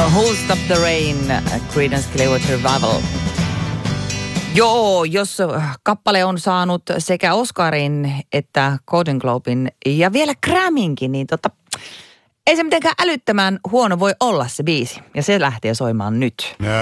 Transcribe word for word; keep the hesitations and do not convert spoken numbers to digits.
Who'll Stop the Rain, Creedence Clearwater Revival. Joo, jos kappale on saanut sekä Oscarin että Golden Globin ja vielä Grammynkin, niin tota, ei se mitenkään älyttömän huono voi olla se biisi. Ja se lähtee soimaan nyt.